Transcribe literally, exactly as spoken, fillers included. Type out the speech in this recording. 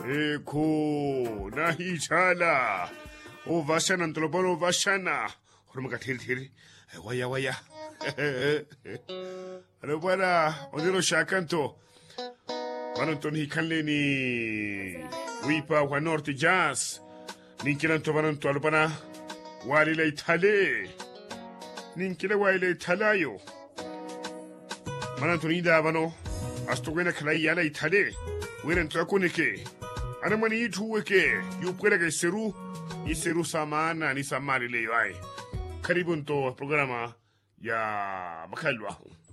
Eko, nahichala. O vashana, antropolo vashana. Hormaga thiri thiri. Waya waya. Ano para, odero shakanto. Pananton hikanle ni wipa wa norte jazz. Ninkilanto pananto alpana. Walila itale. Ninkila walila italayo. Mananton ida avano. Astogena kalayala itale. Wiren trakuneke. Anamani ituweke. Yupuela que seru. Ni seru samana ni samari le ay. Karibu nto programa ya makalwa.